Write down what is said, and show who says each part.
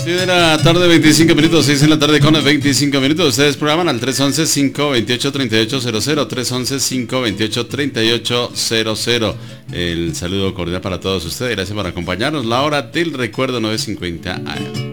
Speaker 1: Sí, de la tarde, 25 minutos, 6 en la tarde con 25 minutos. Ustedes programan al 311-528-3800, 311-528-3800. El saludo cordial para todos ustedes. Gracias por acompañarnos. La hora del recuerdo 9:50 AM.